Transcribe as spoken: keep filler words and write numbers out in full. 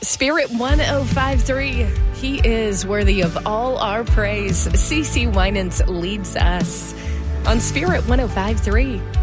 Spirit one oh five point three. He is worthy of all our praise. CeCe Winans leads us on Spirit one oh five point three.